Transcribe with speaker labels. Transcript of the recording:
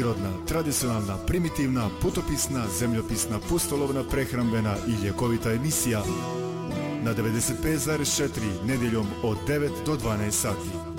Speaker 1: Prirodna, tradicionalna, primitivna, putopisna, zemljopisna, pustolovna, prehrambena i ljekovita emisija na 95,4 nedjeljom od 9 do 12 sati.